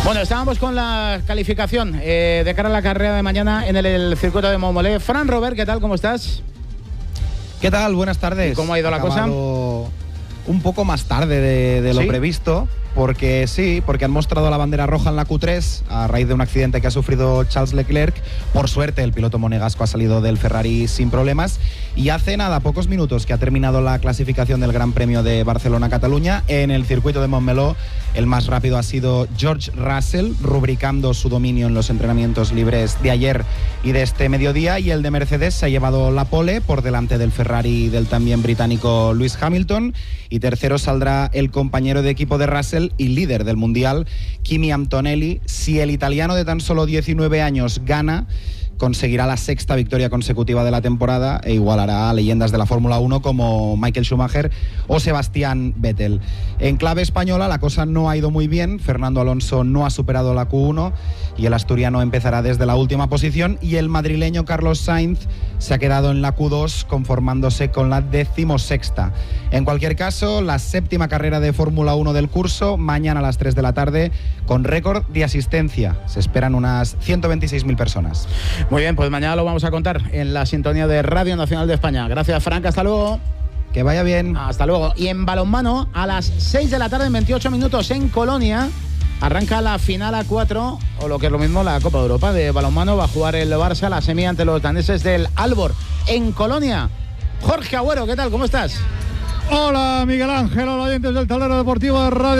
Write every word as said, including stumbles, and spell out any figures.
Bueno, estábamos con la calificación eh, de cara a la carrera de mañana en el, el circuito de Montmeló. Fran Robert, ¿qué tal? ¿Cómo estás? ¿Qué tal? Buenas tardes. ¿Y cómo ha ido la cosa? Un poco más tarde de, de lo ¿Sí? previsto, porque sí, porque han mostrado la bandera roja en la Q tres a raíz de un accidente que ha sufrido Charles Leclerc. Por suerte, el piloto monegasco ha salido del Ferrari sin problemas. Y hace nada, pocos minutos, que ha terminado la clasificación del Gran Premio de Barcelona-Cataluña. En el circuito de Montmeló, el más rápido ha sido George Russell, rubricando su dominio en los entrenamientos libres de ayer y de este mediodía. Y el de Mercedes se ha llevado la pole por delante del Ferrari del también británico Lewis Hamilton. Y tercero saldrá el compañero de equipo de Russell y líder del Mundial, Kimi Antonelli. Si el italiano de tan solo diecinueve años gana, conseguirá la sexta victoria consecutiva de la temporada e igualará a leyendas de la Fórmula uno como Michael Schumacher o Sebastián Vettel. En clave española la cosa no ha ido muy bien. Fernando Alonso no ha superado la Q uno y el asturiano empezará desde la última posición, y el madrileño Carlos Sainz se ha quedado en la Q dos, conformándose con la decimosexta. En cualquier caso, la séptima carrera de Fórmula uno del curso, mañana a las tres de la tarde, con récord de asistencia. Se esperan unas ciento veintiséis mil personas. Muy bien, pues mañana lo vamos a contar en la sintonía de Radio Nacional de España. Gracias, Frank, hasta luego. Que vaya bien. Hasta luego. Y en balonmano, a las seis de la tarde, en veintiocho minutos, en Colonia, arranca la final a cuatro, o lo que es lo mismo, la Copa de Europa de balonmano. Va a jugar el Barça la semi ante los daneses del Aalborg en Colonia. Jorge Agüero, ¿qué tal? ¿Cómo estás? Hola, Miguel Ángel, hola, oyentes del Tablero Deportivo de Radio